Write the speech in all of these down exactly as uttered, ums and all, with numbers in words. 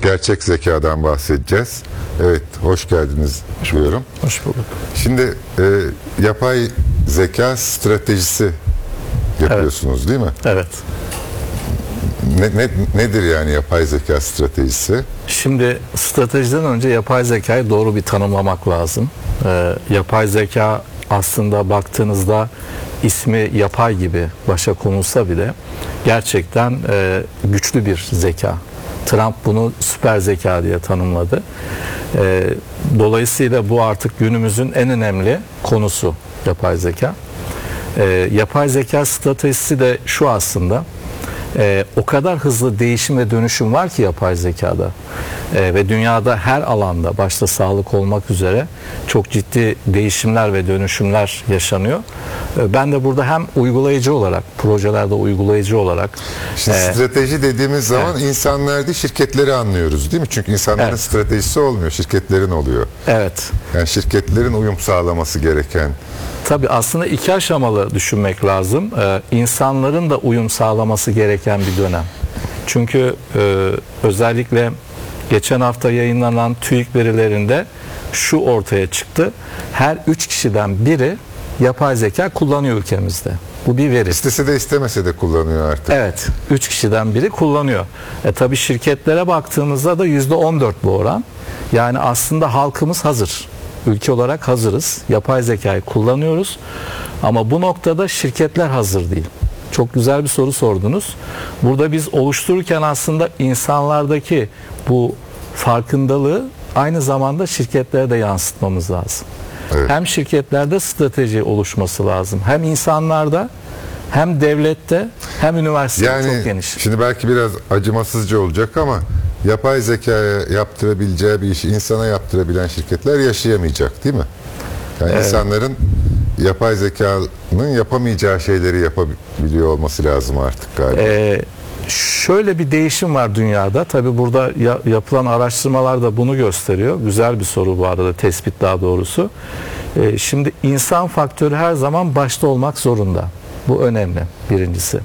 gerçek zekadan bahsedeceğiz. Evet, hoş geldiniz diyorum. Hoş bulduk. Şimdi e, yapay zeka stratejisi yapıyorsunuz, evet, değil mi? Evet. Ne, ne, nedir yani yapay zeka stratejisi? Şimdi stratejiden önce yapay zekayı doğru bir tanımlamak lazım. Ee, yapay zeka aslında baktığınızda ismi yapay gibi başa konulsa bile gerçekten e, güçlü bir zeka. Trump bunu süper zeka diye tanımladı. E, dolayısıyla bu artık günümüzün en önemli konusu yapay zeka. E, yapay zeka stratejisi de şu aslında. Ee, o kadar hızlı değişim ve dönüşüm var ki yapay zekada ee, ve dünyada her alanda başta sağlık olmak üzere çok ciddi değişimler ve dönüşümler yaşanıyor. Ee, ben de burada hem uygulayıcı olarak, projelerde uygulayıcı olarak. Şimdi e, strateji dediğimiz zaman evet. insanlar değil, şirketleri anlıyoruz değil mi? Çünkü insanların Evet. stratejisi olmuyor, şirketlerin oluyor. Evet. Yani şirketlerin uyum sağlaması gereken. Tabii aslında iki aşamalı düşünmek lazım. Ee, insanların da uyum sağlaması gereken bir dönem. Çünkü e, özellikle geçen hafta yayınlanan TÜİK verilerinde şu ortaya çıktı. Her üç kişiden biri yapay zeka kullanıyor ülkemizde. Bu bir veri. İstese de istemese de kullanıyor artık. Evet. üç kişiden biri kullanıyor. E, tabii şirketlere baktığımızda da yüzde on dört bu oran. Yani aslında halkımız hazır. Ülke olarak hazırız. Yapay zekayı kullanıyoruz. Ama bu noktada şirketler hazır değil. Çok güzel bir soru sordunuz. Burada biz oluştururken aslında insanlardaki bu farkındalığı aynı zamanda şirketlere de yansıtmamız lazım. Evet. Hem şirketlerde strateji oluşması lazım. Hem insanlarda, hem devlette, hem üniversitede yani, çok geniş. Şimdi belki biraz acımasızca olacak ama yapay zekaya yaptırabileceği bir işi insana yaptırabilen şirketler yaşayamayacak değil mi? Yani evet. insanların yapay zekanın yapamayacağı şeyleri yapabiliyor olması lazım artık galiba. Ee, şöyle bir değişim var dünyada. Tabii burada ya, yapılan araştırmalar da bunu gösteriyor. Güzel bir soru bu arada, tespit daha doğrusu. Ee, şimdi insan faktörü her zaman başta olmak zorunda. Bu önemli, birincisi.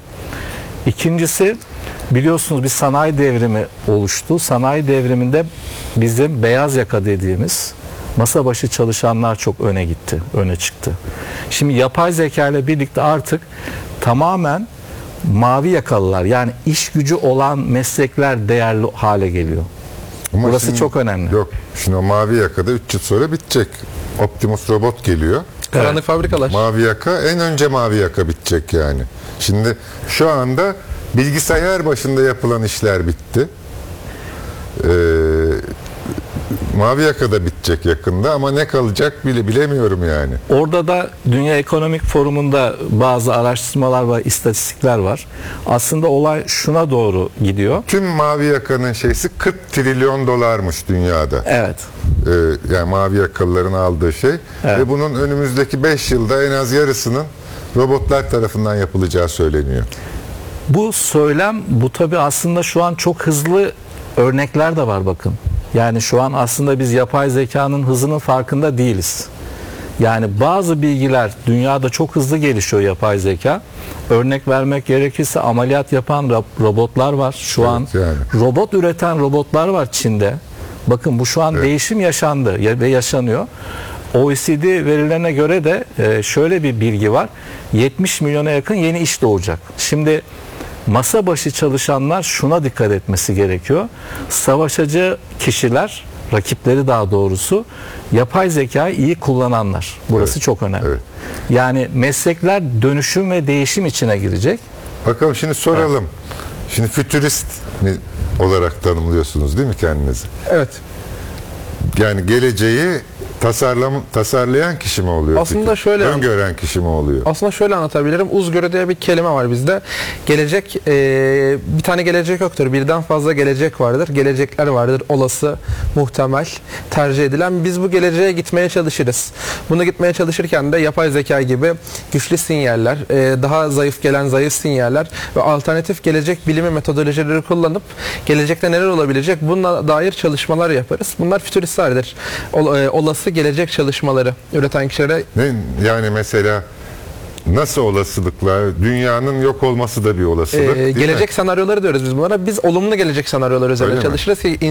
İkincisi, biliyorsunuz bir sanayi devrimi oluştu. Sanayi devriminde bizim beyaz yaka dediğimiz masa başı çalışanlar çok öne gitti, öne çıktı. Şimdi yapay zeka ile birlikte artık tamamen mavi yakalılar, yani iş gücü olan meslekler değerli hale geliyor. Ama burası şimdi, çok önemli. Yok, şimdi o mavi yakada üç yıl sonra bitecek. Optimus robot geliyor. Karanlık Evet. fabrikalar. Mavi yaka, en önce mavi yaka bitecek yani. Şimdi şu anda bilgisayar başında yapılan işler bitti. Ee, mavi yaka da bitecek yakında ama ne kalacak bile bilemiyorum yani. Orada da Dünya Ekonomik Forumu'nda bazı araştırmalar ve istatistikler var. Aslında olay şuna doğru gidiyor. Tüm mavi yakanın şeysi kırk trilyon dolarmış dünyada. Evet. Ee, yani mavi yakalıların aldığı şey. Evet. Ve bunun önümüzdeki beş yılda en az yarısının robotlar tarafından yapılacağı söyleniyor. Bu söylem, bu tabii aslında şu an çok hızlı örnekler de var bakın. Yani şu an aslında biz yapay zekanın hızının farkında değiliz. Yani bazı bilgiler dünyada çok hızlı gelişiyor yapay zeka. Örnek vermek gerekirse ameliyat yapan robotlar var. Şu evet, an yani. robot üreten robotlar var Çin'de. Bakın bu şu an evet. değişim yaşandı ve yaşanıyor. O E C D verilerine göre de şöyle bir bilgi var. yetmiş milyona yakın yeni iş doğacak. Şimdi masa başı çalışanlar şuna dikkat etmesi gerekiyor. Savaşacı kişiler, rakipleri daha doğrusu, yapay zekayı iyi kullananlar. Burası evet, çok önemli. Evet. Yani meslekler dönüşüm ve değişim içine girecek. Bakalım şimdi soralım. Evet. Şimdi fütürist mi olarak tanımlıyorsunuz değil mi kendinizi? Evet. Yani geleceği tasarlam tasarlayan kişi mi oluyor? Aslında peki? şöyle öngören kişi mi oluyor? Aslında şöyle anlatabilirim. Uzgörü diye bir kelime var bizde. Gelecek e, bir tane gelecek yoktur. Birden fazla gelecek vardır. Gelecekler vardır. Olası, muhtemel, tercih edilen. Biz bu geleceğe gitmeye çalışırız. Bunu gitmeye çalışırken de yapay zeka gibi güçlü sinyaller, e, daha zayıf gelen zayıf sinyaller ve alternatif gelecek bilimi metodolojileri kullanıp gelecekte neler olabilecek bununla dair çalışmalar yaparız. Bunlar fütüristlerdir. Ol, e, olası gelecek çalışmaları üreten kişilere. Ne, yani mesela nasıl olasılıklar? Dünyanın yok olması da bir olasılık. Ee, gelecek mi? Senaryoları diyoruz biz bunlara. Biz olumlu gelecek senaryoları üzerine çalışırız ki